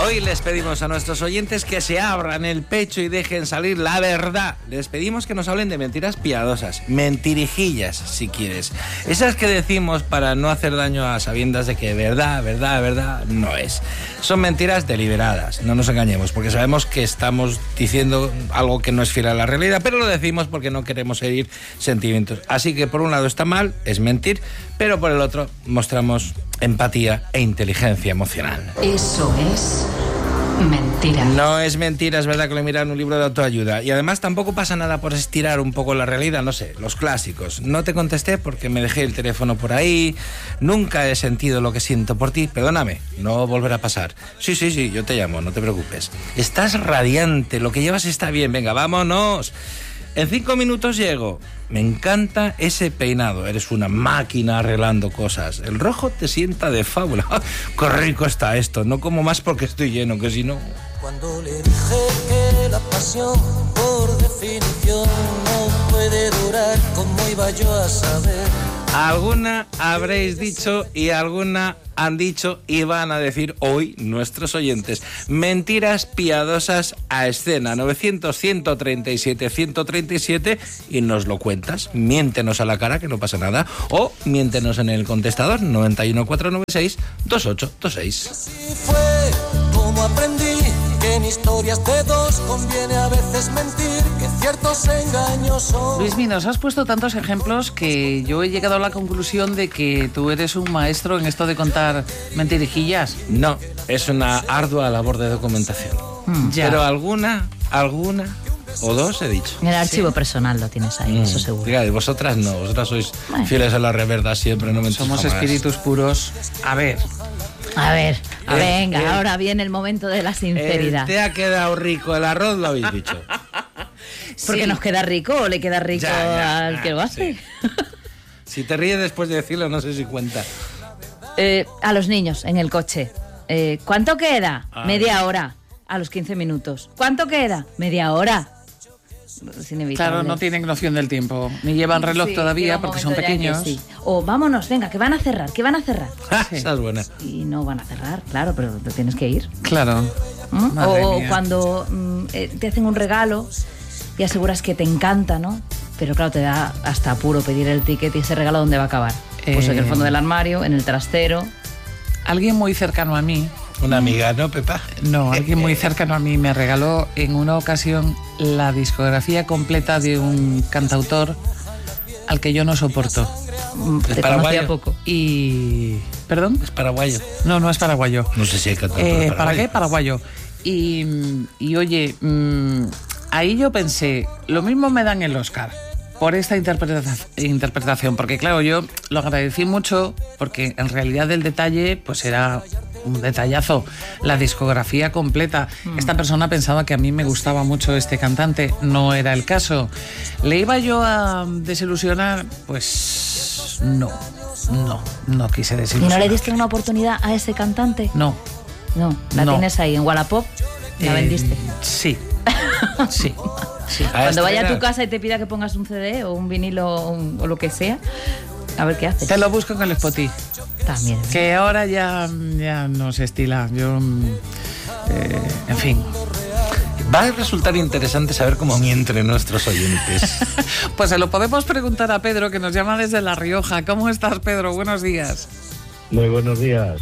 Hoy les pedimos a nuestros oyentes que se abran el pecho y dejen salir la verdad. Les pedimos que nos hablen de mentiras piadosas, mentirijillas, si quieres. Esas que decimos para no hacer daño a sabiendas de que verdad no es. Son mentiras deliberadas, no nos engañemos, porque sabemos que estamos diciendo algo que no es fiel a la realidad, pero lo decimos porque no queremos herir sentimientos. Así que por un lado está mal, es mentir, pero por el otro mostramos empatía e inteligencia emocional. Eso es mentira. No es mentira, es verdad que lo he mirado en un libro de autoayuda. Y además tampoco pasa nada por estirar un poco la realidad, no sé, los clásicos. No te contesté porque me dejé el teléfono por ahí, nunca he sentido lo que siento por ti, perdóname, no volverá a pasar. Sí, yo te llamo, no te preocupes. Estás radiante, lo que llevas está bien, venga, vámonos. En 5 minutos llego. Me encanta ese peinado. Eres una máquina arreglando cosas. El rojo te sienta de fábula. ¡Qué rico está esto! No como más porque estoy lleno, que si no... Cuando le dije que la pasión, por definición, no puede durar, ¿cómo iba yo a saber? Alguna habréis dicho y alguna han dicho y van a decir hoy nuestros oyentes. Mentiras piadosas a escena. 900-137-137 y nos lo cuentas. Miéntenos a la cara, que no pasa nada. O miéntenos en el contestador 91496-2826. Así fue como aprendí que en historias de dos conviene a veces mentir, que ciertos engaños son... Luismi, nos has puesto tantos ejemplos que yo he llegado a la conclusión de que tú eres un maestro en esto de contar mentirijillas. No, es una ardua labor de documentación. Pero alguna o dos he dicho. En el archivo personal lo tienes ahí, eso seguro. Fíjate, vosotras no, vosotras sois fieles a la verdad siempre, no mentís Somos jamás. espíritus puros. A ver, venga, ahora viene el momento de la sinceridad. Te ha quedado rico el arroz, lo habéis dicho. ¿Porque sí. nos queda rico o le queda rico al que lo hace? Sí. Si te ríes después de decirlo, no sé si cuenta. A los niños en el coche. ¿Cuánto queda? Ah, Media hora. A los 15 minutos. ¿Cuánto queda? Media hora. Es inevitable. claro, no tienen noción del tiempo. Ni llevan reloj todavía llega un porque son momento ya pequeños. que sí. O vámonos, venga, que van a cerrar. Esa es buena. Y no van a cerrar, claro, pero te tienes que ir. Claro. ¿Mm? Madre O mía. cuando te hacen un regalo y aseguras que te encanta, ¿no? Pero claro, te da hasta apuro pedir el ticket y ese regalo ¿dónde va a acabar? Pues en el fondo del armario, en el trastero. Alguien muy cercano a mí, Una amiga, ¿no, Pepa? no, alguien muy cercano a mí me regaló en una ocasión la discografía completa de un cantautor al que yo no soporto. ¿Es Te paraguayo? conocía poco. Y... ¿Perdón? Es paraguayo. No es paraguayo. No sé si hay cantante ¿Para qué? Paraguayo. Y oye, ahí yo pensé, lo mismo me dan el Oscar por esta interpretación, porque claro, yo lo agradecí mucho porque en realidad el detalle pues era un detallazo, la discografía completa. Esta persona pensaba que a mí me gustaba mucho este cantante, no era el caso. ¿Le iba yo a desilusionar? Pues no quise ¿Y desilusionar. no le diste una oportunidad a ese cantante? No. No, la No. tienes ahí en Wallapop, la vendiste. Sí. Cuando vaya a tu casa y te pida que pongas un CD o un vinilo o lo que sea, a ver qué haces. Te lo busco en el Spotify. También. Que ahora ya no se estila. Yo, en fin. Va a resultar interesante saber cómo mienten nuestros oyentes. Pues se lo podemos preguntar a Pedro, que nos llama desde La Rioja. ¿Cómo estás, Pedro? Buenos días. Muy buenos días.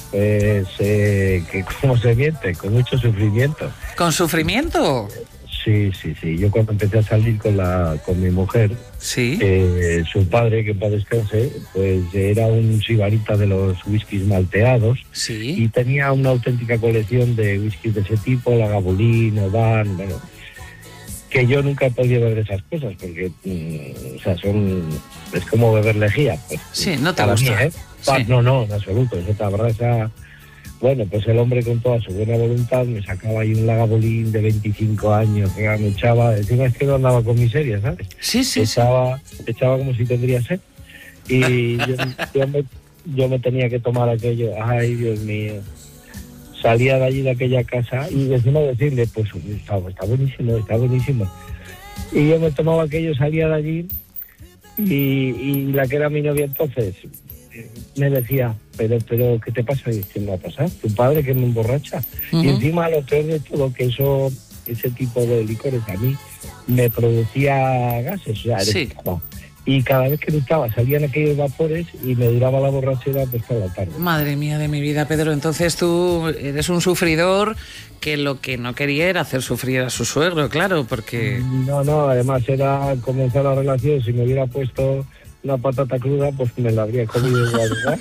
Que ¿cómo se miente? Con mucho sufrimiento. ¿Con sufrimiento? Sí. Yo cuando empecé a salir con mi mujer, Sí. su padre, que en paz descanse, pues era un sibarita de los whiskies malteados y Sí. tenía una auténtica colección de whiskies de ese tipo, Lagavulin, Oban, bueno, que yo nunca he podido beber esas cosas porque, o sea, es como beber lejía. Pues, Sí, no te para gusta. mí, ¿eh? Sí. No, en absoluto. Esa verdad, bueno, pues el hombre con toda su buena voluntad me sacaba ahí un Lagavulin de 25 años, que me echaba, encima es que no andaba con miseria, ¿sabes? Sí. Echaba como si tendría sed. Y yo me tenía que tomar aquello, ay Dios mío. Salía de allí de aquella casa y encima decirle, pues está buenísimo. Y yo me tomaba aquello, salía de allí y la que era mi novia entonces, me decía, pero ¿qué te pasa? ¿Qué me va a pasar? Tu padre que me emborracha. Y encima lo peor de todo, que ese tipo de licores a mí me producía gases, o sea, y cada vez que gustaba salían aquellos vapores y me duraba la borrachera pues toda la tarde. Madre mía de mi vida, Pedro, entonces tú eres un sufridor que lo que no quería era hacer sufrir a su suegro, claro, porque... No, además era comenzar la relación, si me hubiera puesto una patata cruda, pues me la habría comido igual, ¿verdad?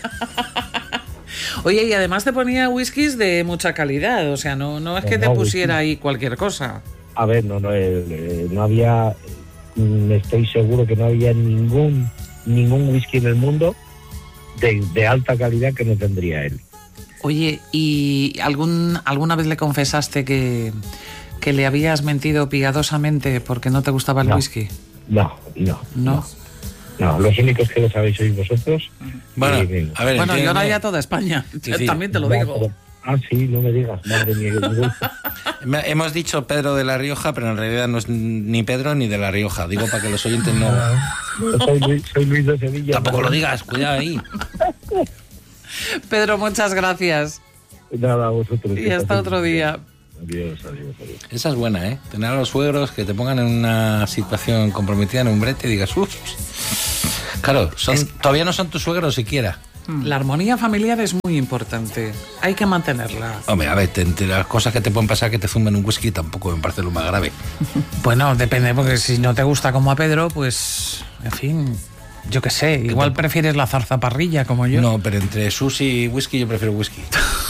Oye, y además te ponía whiskies de mucha calidad, o sea, no es que te pusiera ahí cualquier cosa. A ver, no había... Estoy seguro que no había ningún whisky en el mundo de alta calidad que no tendría él. Oye, ¿y alguna vez le confesaste que le habías mentido piadosamente porque no te gustaba el whisky? No. Los únicos que lo sabéis sois vosotros. Bueno, a ver, y ahora ya toda España. Sí. También te lo digo. Sí, no me digas, madre mía. Hemos dicho Pedro de La Rioja, pero en realidad no es ni Pedro ni de La Rioja. Digo para que los oyentes no... Soy Luis de Sevilla. Tampoco lo digas, cuidado ahí. Pedro, muchas gracias. Nada, a vosotros. Y hasta otro día. Adiós. Esa es buena, ¿eh? Tener a los suegros que te pongan en una situación comprometida en un brete y digas, uff. Claro, todavía no son tus suegros siquiera. La armonía familiar es muy importante. Hay que mantenerla. Hombre, a ver, entre las cosas que te pueden pasar que te zumben un whisky tampoco me parece lo más grave. Bueno, depende, porque si no te gusta como a Pedro, pues, en fin, yo qué sé, igual prefieres la zarzaparrilla como yo. No, pero entre sushi y whisky yo prefiero whisky.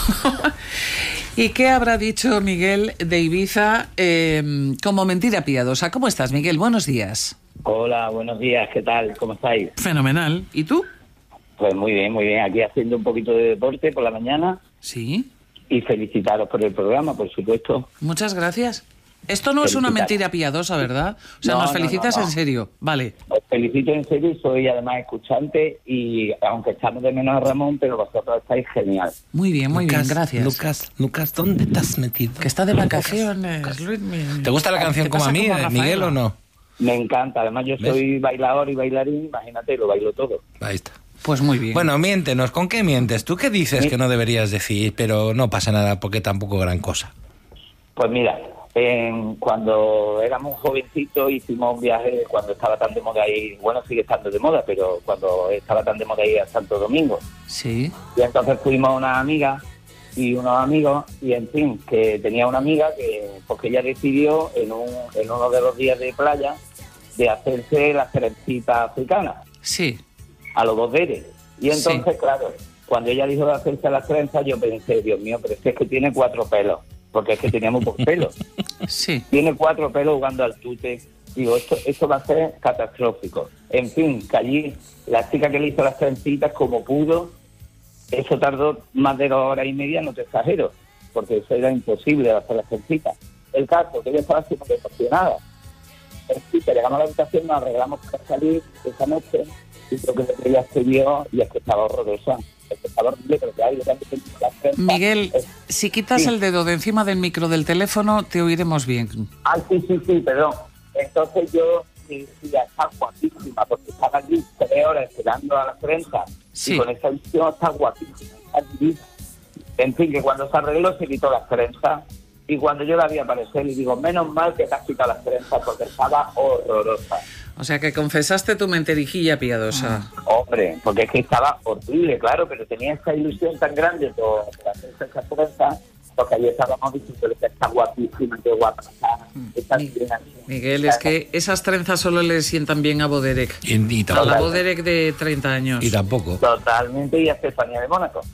¿Y qué habrá dicho Miguel de Ibiza como mentira piadosa? ¿Cómo estás, Miguel? Buenos días. Hola, buenos días, ¿qué tal? ¿Cómo estáis? Fenomenal. ¿Y tú? Pues muy bien, aquí haciendo un poquito de deporte por la mañana. Sí. Y felicitaros por el programa, por supuesto. Muchas gracias. Esto no es una mentira piadosa, ¿verdad? O sea, nos felicitas en serio. Vale. Os felicito en serio, soy además escuchante y aunque estamos de menos a Ramón, pero vosotros estáis genial. Muy bien, gracias. Lucas, ¿dónde te has metido? Que está de vacaciones, Luis. ¿Te gusta la canción como a mí, Miguel, o no? Me encanta, además yo soy bailador y bailarín, imagínate, lo bailo todo. Ahí está. Pues muy bien. Bueno, miéntenos, ¿con qué mientes? ¿Tú qué dices que no deberías decir, pero no pasa nada porque tampoco gran cosa? Pues mira, cuando éramos jovencitos hicimos un viaje cuando estaba tan de moda ir, bueno, sigue estando de moda, pero cuando estaba tan de moda ir a Santo Domingo. Sí. Y entonces fuimos una amiga y unos amigos, y en fin, que tenía una amiga que, porque ella decidió en uno de los días de playa de hacerse las trencitas africanas. Sí. A los boderes. Y entonces, claro, cuando ella dijo de hacerse las trenzas, yo pensé, Dios mío, pero es que tiene 4 pelos, porque es que teníamos pocos pelos. Sí. Tiene 4 pelos jugando al tute. Digo, esto va a ser catastrófico. En fin, que allí la chica que le hizo las trencitas como pudo, eso tardó más de 2 horas y media, no te exagero, porque eso era imposible de hacer las trencitas. El caso, que ella estaba súper emocionada. Sí, te llegamos a la habitación, nos arreglamos para salir esa noche, y creo que ella se vio y es que estaba horrorosa. Es que estaba horrible, pero que hay Miguel, si quitas el dedo de encima del micro del teléfono, te oiremos bien. Sí, perdón. Entonces yo ya está guapísima, porque estaba allí 3 horas esperando a las trenzas, y con esa visión está guapísima, está divina. En fin, que cuando se arregló se quitó las trenzas, y cuando yo la vi aparecer, le digo, menos mal que te has quitado las trenzas, porque estaba horrorosa. O sea, que confesaste tu mentirijilla piadosa. Hombre, porque es que estaba horrible, claro, pero tenía esa ilusión tan grande por hacerse esa trenza, porque allí estábamos diciendo que está guapísima, qué guapa está. Miguel, es que esas trenzas solo le sientan bien a Boderek. A la Boderek de 30 años. Y tampoco. Totalmente, y a Estefanía de Mónaco.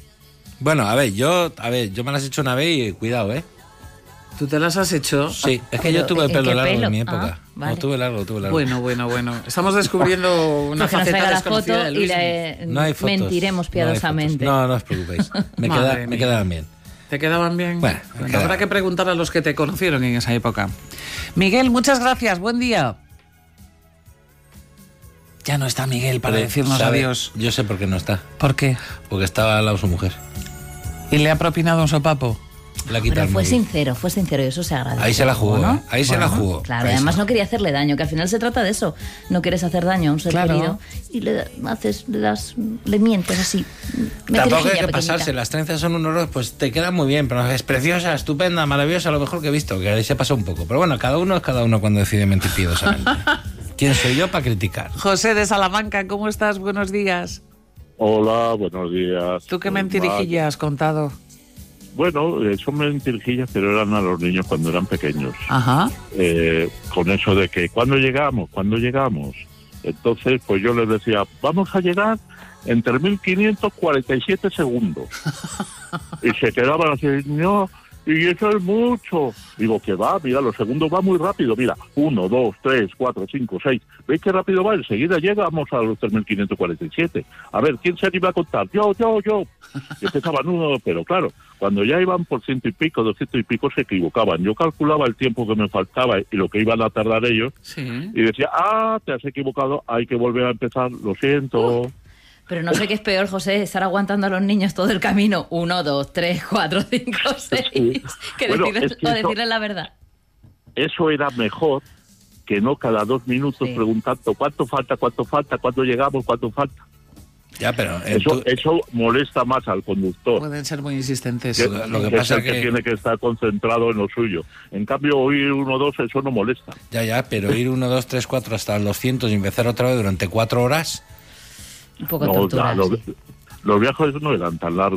Bueno, a ver, yo me las he hecho una vez y cuidado, ¿eh? ¿Tú te las has hecho? Sí, es que yo tuve el pelo largo en mi época. Vale. No, tuve largo. Bueno. Estamos descubriendo una faceta desconocida de Luis. No hay fotos. Mentiremos piadosamente. No os preocupéis. Me quedaban bien. ¿Te quedaban bien? Bueno, habrá que preguntar a los que te conocieron en esa época. Miguel, muchas gracias. Buen día. Ya no está Miguel para decirnos adiós. Yo sé por qué no está. ¿Por qué? Porque estaba al lado de su mujer. ¿Y le ha propinado un sopapo? Le ha quitado Pero el fue móvil. sincero y eso se agradece. Ahí se la jugó, ¿no? ¿eh? Ahí se la jugó. Claro, Ahí además se la no quería hacerle daño, que al final se trata de eso. No quieres hacer daño a un ser Claro. querido y le mientes así. Tampoco hay que pasarse, las trenzas son un horror, pues te quedan muy bien, pero es preciosa, estupenda, maravillosa, lo mejor que he visto, que ahí se pasa un poco. Pero bueno, cada uno es cada uno cuando decide mentir piadosamente. ¿Quién soy yo para criticar? José de Salamanca, ¿cómo estás? Buenos días. Hola, buenos días. ¿Tú qué mentirijilla has contado? Bueno, son mentirijillas, pero eran a los niños cuando eran pequeños. Ajá. Con eso de que, ¿cuándo llegamos? Entonces, pues yo les decía, vamos a llegar en 3.547 segundos. Y se quedaban así, no, y eso es mucho. Digo, que va, mira, los segundos van muy rápido. Mira, 1, 2, 3, 4, 5, 6. ¿Veis qué rápido va? Enseguida llegamos a los 3.547. A ver, ¿quién se anima a contar? Yo. Y empezaban uno, pero claro, cuando ya iban por 100 y pico, 200 y pico, se equivocaban. Yo calculaba el tiempo que me faltaba y lo que iban a tardar ellos. Sí. Y decía, te has equivocado, hay que volver a empezar, lo siento. Pero no sé qué es peor, José, estar aguantando a los niños todo el camino. 1, 2, 3, 4, 5, 6. Que Bueno, decirles, es que decirles la verdad. Eso era mejor que no cada 2 minutos preguntando cuánto falta, cuándo llegamos, cuánto falta. Ya, pero Eso molesta más al conductor. Pueden ser muy insistentes. Lo que pasa es es que tiene que estar concentrado en lo suyo. En cambio, oír 1, 2, eso no molesta. Ya, pero ir 1, 2, 3, 4 hasta los cientos y empezar otra vez durante 4 horas. Un poco tortura. Los viajes no eran tan largos.